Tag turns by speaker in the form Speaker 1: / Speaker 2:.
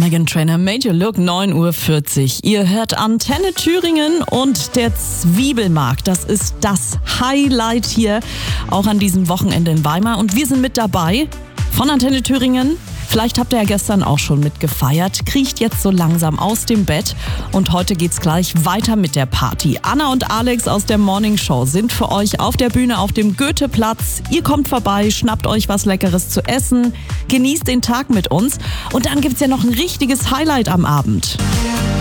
Speaker 1: Meghan Trainor, Major Look, 9:40 Uhr. Ihr hört Antenne Thüringen und der Zwiebelmarkt. Das ist das Highlight hier, auch an diesem Wochenende in Weimar. Und wir sind mit dabei von Antenne Thüringen. Vielleicht habt ihr ja gestern auch schon mitgefeiert, kriecht jetzt so langsam aus dem Bett und heute geht's gleich weiter mit der Party. Anna und Alex aus der Morning Show sind für euch auf der Bühne auf dem Goetheplatz. Ihr kommt vorbei, schnappt euch was Leckeres zu essen, genießt den Tag mit uns und dann gibt's ja noch ein richtiges Highlight am Abend.